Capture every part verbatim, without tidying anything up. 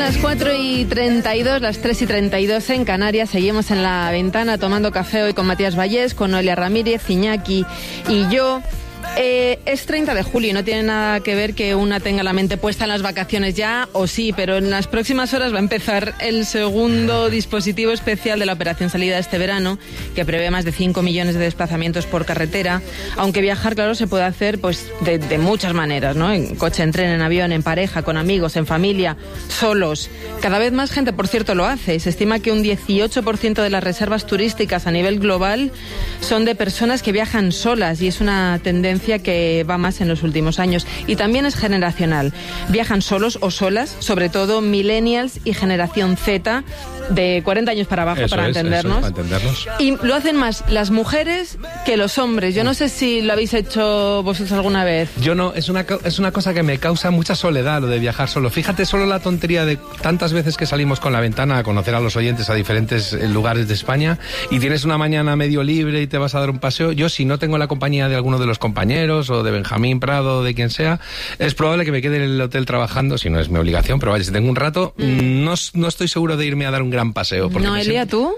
las cuatro y treinta y dos, las tres y treinta y dos en Canarias. Seguimos en La Ventana tomando café hoy con Matías Vallés, con Noelia Ramírez, Iñaki y yo. Eh, es treinta de julio y no tiene nada que ver que una tenga la mente puesta en las vacaciones ya, o sí, pero en las próximas horas va a empezar el segundo dispositivo especial de la Operación Salida de este verano, que prevé más de cinco millones de desplazamientos por carretera, aunque viajar, claro, se puede hacer pues de, de muchas maneras, ¿no? En coche, en tren, en avión, en pareja, con amigos, en familia, solos. Cada vez más gente, por cierto, lo hace. Se estima que un dieciocho por ciento de las reservas turísticas a nivel global son de personas que viajan solas, y es una tendencia que va más en los últimos años. Y también es generacional. Viajan solos o solas, sobre todo millennials y generación Z, de cuarenta años para abajo, eso para, es, entendernos. Eso es, para entendernos. Y lo hacen más las mujeres que los hombres. Yo no sé si lo habéis hecho vosotros alguna vez. Yo no, es una, es una cosa que me causa mucha soledad, lo de viajar solo. Fíjate, solo la tontería de tantas veces que salimos con La Ventana a conocer a los oyentes a diferentes lugares de España, y tienes una mañana medio libre y te vas a dar un paseo. Yo, si no tengo la compañía de alguno de los compañeros o de Benjamín Prado o de quien sea, es probable que me quede en el hotel trabajando, si no es mi obligación, pero vaya, si tengo un rato, mm. no, no estoy seguro de irme a dar un gran paseo. Noelia, ¿tú?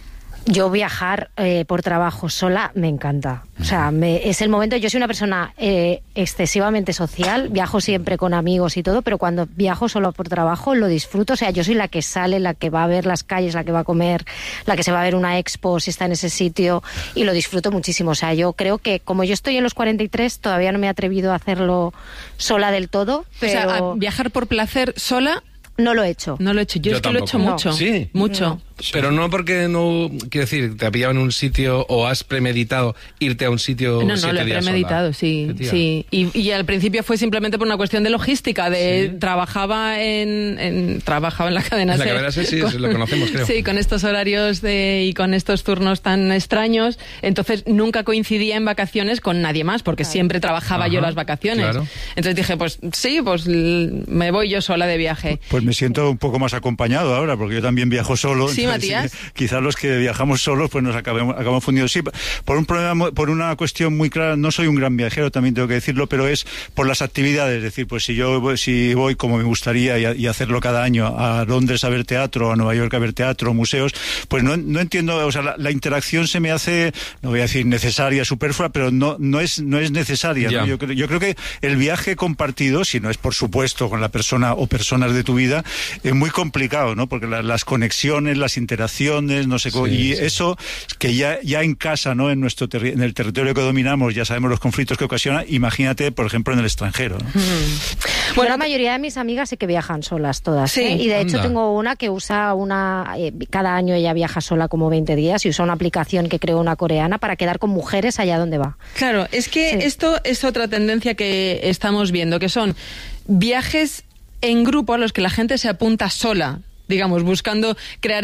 Yo viajar eh, por trabajo sola me encanta. O sea, me, es el momento. Yo soy una persona eh, excesivamente social, viajo siempre con amigos y todo, pero cuando viajo solo por trabajo lo disfruto. O sea, yo soy la que sale, la que va a ver las calles, la que va a comer, la que se va a ver una expo si está en ese sitio, y lo disfruto muchísimo. O sea, yo creo que como yo estoy en los cuarenta y tres, todavía no me he atrevido a hacerlo sola del todo. Pero... O sea, a viajar por placer sola... No lo he hecho. No lo he hecho. Yo, Yo es que tampoco. lo he hecho mucho. No. ¿Sí? Mucho. No. Pero no porque no, quiero decir, te ha pillado en un sitio o has premeditado irte a un sitio No, no, siete lo he días premeditado, sola. sí, sí. Y, y al principio fue simplemente por una cuestión de logística, de sí. trabajaba en, en trabajaba en la cadena En la SER, cadena SER, sí, con, eso lo conocemos, creo. Sí, con estos horarios de, y con estos turnos tan extraños, entonces nunca coincidía en vacaciones con nadie más, porque claro. siempre trabajaba Ajá, yo las vacaciones. Claro. Entonces dije, pues sí, pues me voy yo sola de viaje. Pues me siento un poco más acompañado ahora, porque yo también viajo solo. Sí, entonces, Matías. Sí, quizás los que viajamos solos pues nos acabamos, acabamos fundidos. Sí, por un problema, por una cuestión muy clara, no soy un gran viajero, también tengo que decirlo, pero es por las actividades. Es decir, pues si yo voy, si voy como me gustaría y, a, y hacerlo cada año a Londres a ver teatro, a Nueva York a ver teatro, museos, pues no, no entiendo, o sea, la, la interacción se me hace, no voy a decir necesaria, superflua, pero no, no es, no es necesaria. ¿no? Yo, yo creo que el viaje compartido, si no es por supuesto con la persona o personas de tu vida, es muy complicado, ¿no? Porque la, las conexiones, las interacciones, no sé cómo, sí, y sí. eso que ya, ya en casa, ¿no? En nuestro terri- en el territorio que dominamos, ya sabemos los conflictos que ocasiona, imagínate, por ejemplo, en el extranjero, ¿no? Mm. Bueno, la mayoría de mis amigas sí que viajan solas todas, sí, ¿eh? Y de hecho anda. tengo una que usa una, eh, cada año ella viaja sola como veinte días y usa una aplicación que creó una coreana para quedar con mujeres allá donde va. Claro, es que sí. esto es otra tendencia que estamos viendo, que son viajes en grupo a los que la gente se apunta sola, digamos, buscando crear